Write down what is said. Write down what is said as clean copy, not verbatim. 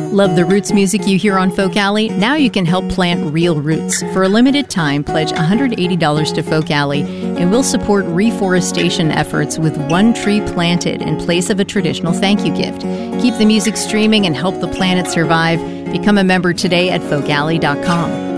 Love the roots music you hear on Folk Alley? Now you can help plant real roots. For a limited time, pledge $180 to Folk Alley, and we'll support reforestation efforts with one tree planted in place of a traditional thank you gift. Keep the music streaming and help the planet survive. Become a member today at folkalley.com.